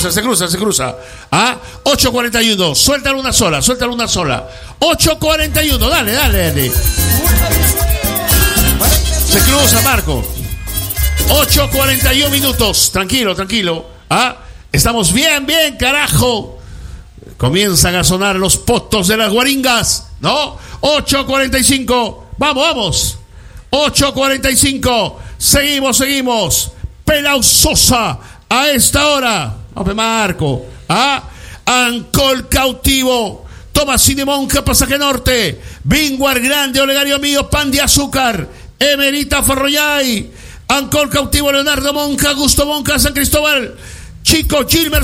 cruza. 8:41, suéltalo una sola. 8:41, dale. Se cruza, Marco. 8:41 minutos. Tranquilo. Estamos bien, carajo. Comienzan a sonar los potos de las guaringas, ¿no? 8:45. Vamos. 8:45. Seguimos. Pelau Sosa a esta hora. Ope Marco. Ancol Cautivo. Tomasini Monja, Pasaje Norte. Binguar Grande, Olegario Mío, Pan de Azúcar. Emerita Farroyay. Ancol Cautivo, Leonardo Monja, Gusto Monja, San Cristóbal. Chico Gilmer